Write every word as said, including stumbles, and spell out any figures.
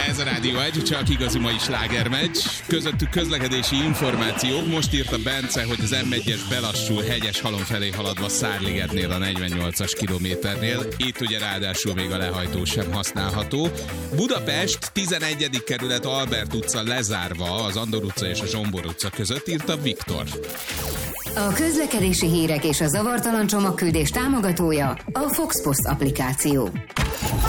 Ez a Rádió egy, csak igazi mai slágermeccs. Közöttük közlekedési információk. Most írta Bence, hogy az em egyes belassul Hegyeshalom felé haladva Szárligetnél a negyvennyolcas kilométernél. Itt ugye ráadásul még a lehajtó sem használható. Budapest tizenegyedik kerület Albert utca lezárva az Andor utca és a Zsombor utca között, írta Viktor. A közlekedési hírek és a zavartalan csomagküldés támogatója a Fox Post applikáció.